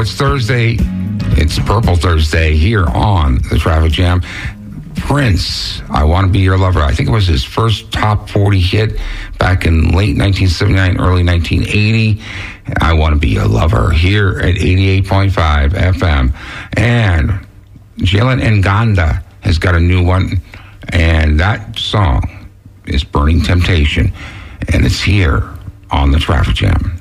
it's Thursday. It's Purple Thursday here on the Traffic Jam. Prince, I Want to Be Your Lover. I think it was his first top 40 hit back in late 1979, early 1980. I Want to Be Your Lover here at 88.5 FM. And Jalen Nganda has got a new one, and that song is Burning Temptation, and it's here on the Traffic Jam.